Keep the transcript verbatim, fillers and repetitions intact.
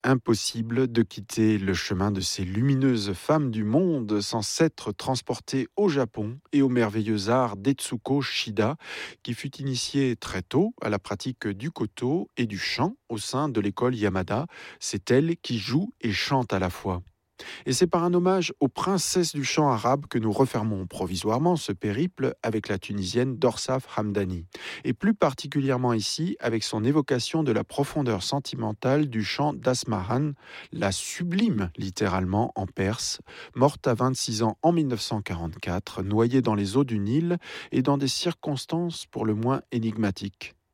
impossible de quitter le chemin de ces lumineuses femmes du monde sans s'être transporté au Japon et au merveilleux art d'Etsuko Shida, qui fut initiée très tôt à la pratique du koto et du chant au sein de l'école Yamada. C'est elle qui joue et chante à la fois. Et c'est par un hommage aux princesses du chant arabe que nous refermons provisoirement ce périple avec la Tunisienne Dorsaf Hamdani. Et plus particulièrement ici avec son évocation de la profondeur sentimentale du chant d'Asmahan, la sublime littéralement en perse, morte à vingt-six ans en mille neuf cent quarante-quatre, noyée dans les eaux du Nil et dans des circonstances pour le moins énigmatiques.